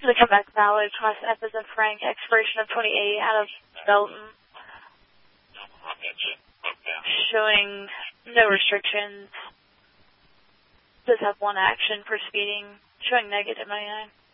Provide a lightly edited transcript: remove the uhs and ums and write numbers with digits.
the comeback valid, class F as in Frank, expiration of 28 out of Belton. Showing no restrictions. Does have one action for speeding, showing negative 99.